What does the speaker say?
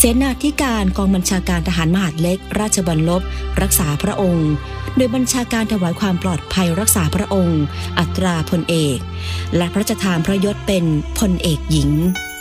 เสนาธิการกองบัญชาการทหารมหาดเล็กราชบัลลบรักษาพระองค์โดยบัญชาการถวายความปลอดภัยรักษาพระองค์อัตราพลเอกและพระราชทานพระยศเป็นพลเอกหญิง